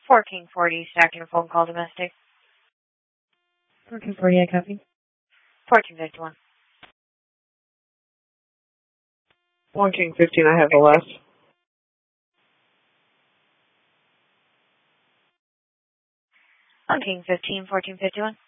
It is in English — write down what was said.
4King40, stack your phone call domestic. 4King40, I copy. 4King51. 1King15, I have the last. 1King15, 4King51.